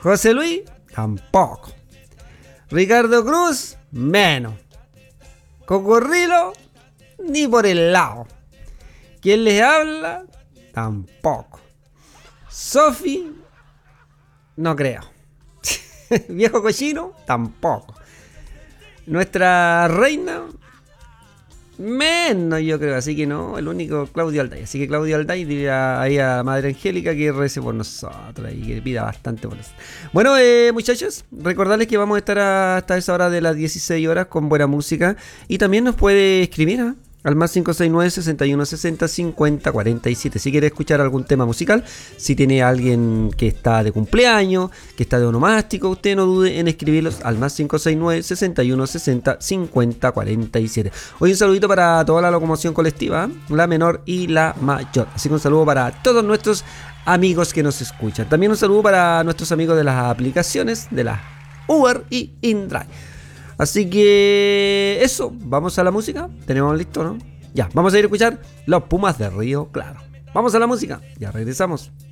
José Luis, tampoco. Ricardo Cruz, menos. Cocurrilo, ni por el lado. ¿Quién les habla? Tampoco. Sofi, no creo. Viejo cochino, tampoco. Nuestra reina, menos yo creo, así que no, el único Claudio Alday. Así que Claudio Alday diría ahí a Madre Angélica que rece por nosotros y que pida bastante por nosotros. Bueno, muchachos, recordarles que vamos a estar hasta esa hora de las 16 horas con buena música. Y también nos puede escribir al más 569-6160-5047 si quiere escuchar algún tema musical. Si tiene alguien que está de cumpleaños, que está de onomástico, usted no dude en escribirlos al más 569-6160-5047. Hoy un saludito para toda la locomoción colectiva, la menor y la mayor. Así que un saludo para todos nuestros amigos que nos escuchan. También un saludo para nuestros amigos de las aplicaciones de la Uber y InDrive. Así que eso, vamos a la música. Tenemos listo, ¿no? Ya, vamos a ir a escuchar Los Pumas de Río Claro. Vamos a la música, ya regresamos.